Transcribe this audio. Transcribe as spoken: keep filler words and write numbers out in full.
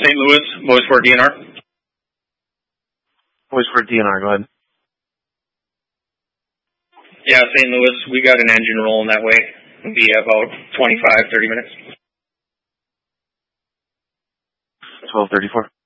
Saint Louis, boys for D N R. Boys for D N R, go ahead. Yeah, Saint Louis, we got an engine rolling that way. It'll be about twenty-five, thirty minutes. twelve thirty-four.